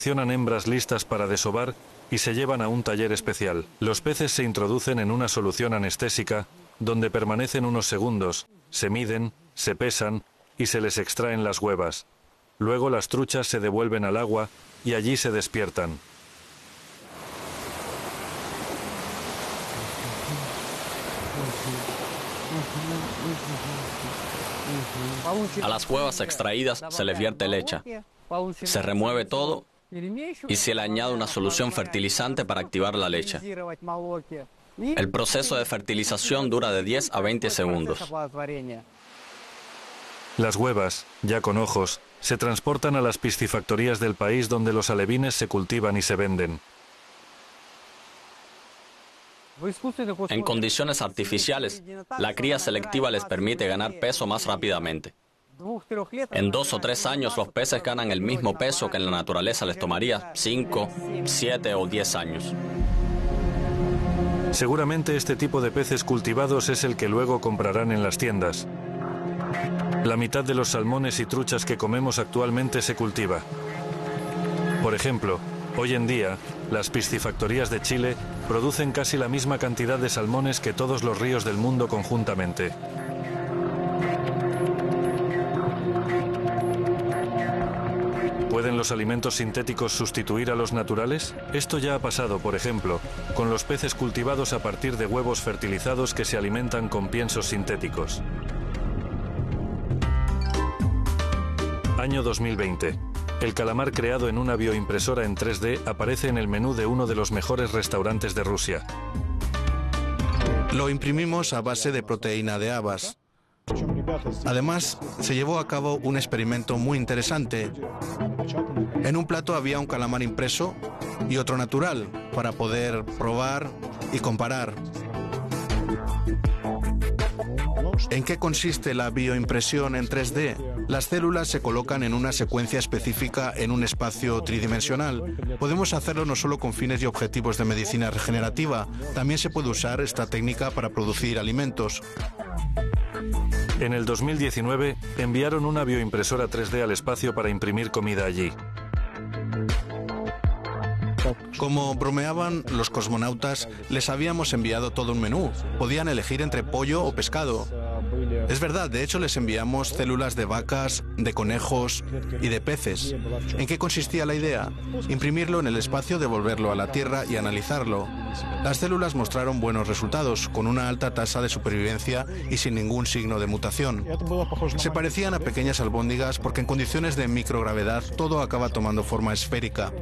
Seleccionan hembras listas para desovar y se llevan a un taller especial. Los peces se introducen en una solución anestésica donde permanecen unos segundos, se miden, se pesan y se les extraen las huevas. Luego las truchas se devuelven al agua y allí se despiertan. A las huevas extraídas se les vierte leche. Se remueve todo y se le añade una solución fertilizante para activar la leche. El proceso de fertilización dura de 10 a 20 segundos. Las huevas, ya con ojos, se transportan a las piscifactorías del país donde los alevines se cultivan y se venden. En condiciones artificiales, la cría selectiva les permite ganar peso más rápidamente. En 2 o 3 años los peces ganan el mismo peso que en la naturaleza les tomaría 5, 7 o 10 años. Seguramente este tipo de peces cultivados es el que luego comprarán en las tiendas. La mitad de los salmones y truchas que comemos actualmente se cultiva. Por ejemplo, hoy en día, las piscifactorías de Chile producen casi la misma cantidad de salmones que todos los ríos del mundo conjuntamente. ¿Pueden los alimentos sintéticos sustituir a los naturales? Esto ya ha pasado, por ejemplo, con los peces cultivados a partir de huevos fertilizados que se alimentan con piensos sintéticos. Año 2020. El calamar creado en una bioimpresora en 3D aparece en el menú de uno de los mejores restaurantes de Rusia. Lo imprimimos a base de proteína de habas. Además, se llevó a cabo un experimento muy interesante. En un plato había un calamar impreso y otro natural, para poder probar y comparar. ¿En qué consiste la bioimpresión en 3D? Las células se colocan en una secuencia específica en un espacio tridimensional. Podemos hacerlo no solo con fines y objetivos de medicina regenerativa, también se puede usar esta técnica para producir alimentos. En el 2019 enviaron una bioimpresora 3D al espacio para imprimir comida allí. Como bromeaban los cosmonautas, les habíamos enviado todo un menú. Podían elegir entre pollo o pescado. Es verdad, de hecho les enviamos células de vacas, de conejos y de peces. ¿En qué consistía la idea? Imprimirlo en el espacio, devolverlo a la Tierra y analizarlo. Las células mostraron buenos resultados, con una alta tasa de supervivencia y sin ningún signo de mutación. Se parecían a pequeñas albóndigas porque en condiciones de microgravedad todo acaba tomando forma esférica.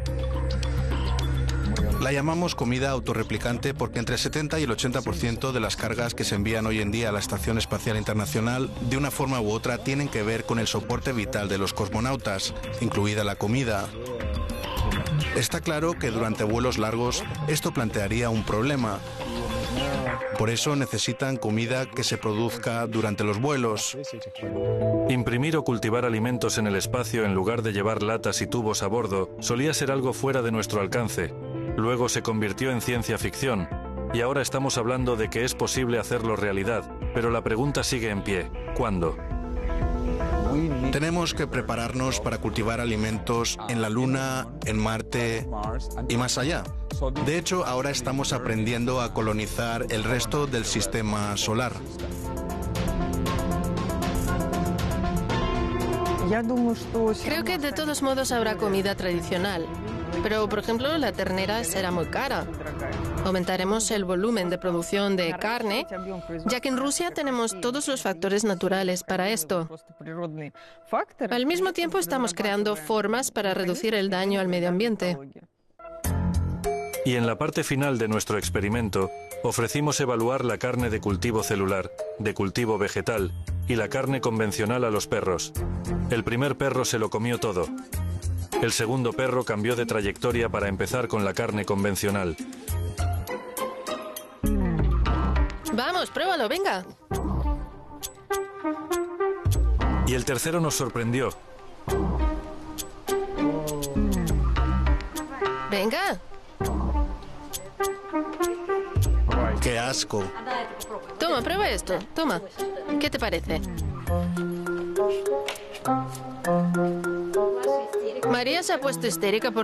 La llamamos comida autorreplicante porque entre el 70 y el 80% de las cargas que se envían hoy en día a la Estación Espacial Internacional, de una forma u otra, tienen que ver con el soporte vital de los cosmonautas, incluida la comida. Está claro que durante vuelos largos esto plantearía un problema. Por eso necesitan comida que se produzca durante los vuelos. Imprimir o cultivar alimentos en el espacio en lugar de llevar latas y tubos a bordo solía ser algo fuera de nuestro alcance. Luego se convirtió en ciencia ficción y ahora estamos hablando de que es posible hacerlo realidad, pero la pregunta sigue en pie. ¿Cuándo? Tenemos que prepararnos para cultivar alimentos en la Luna, en Marte y más allá. De hecho, ahora estamos aprendiendo a colonizar el resto del sistema solar. Creo que de todos modos habrá comida tradicional, pero por ejemplo la ternera será muy cara. Aumentaremos el volumen de producción de carne, ya que en Rusia tenemos todos los factores naturales para esto. Al mismo tiempo estamos creando formas para reducir el daño al medio ambiente. Y en la parte final de nuestro experimento, ofrecimos evaluar la carne de cultivo celular, de cultivo vegetal y la carne convencional a los perros. El primer perro se lo comió todo. El segundo perro cambió de trayectoria para empezar con la carne convencional. Vamos, pruébalo, venga. Y el tercero nos sorprendió. Venga. ¡Qué asco! Toma, prueba esto. Toma. ¿Qué te parece? María se ha puesto histérica